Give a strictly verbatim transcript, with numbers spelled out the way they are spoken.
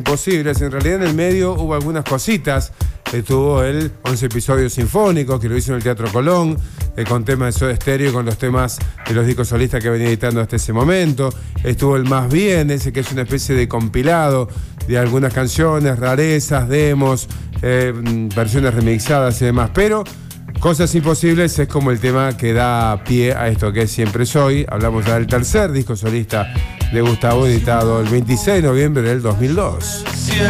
Imposibles. En realidad en el medio hubo algunas cositas. Estuvo el once episodios sinfónicos, que lo hizo en el Teatro Colón, eh, con temas de Soda Stereo, con los temas de los discos solistas que venía editando hasta ese momento. Estuvo el Más Bien, ese que es una especie de compilado de algunas canciones, rarezas, demos, eh, versiones remixadas y demás. Pero Cosas Imposibles es como el tema que da pie a esto que es Siempre Soy. Hablamos ya del tercer disco solista de Gustavo, editado el veintiséis de noviembre del dos mil dos.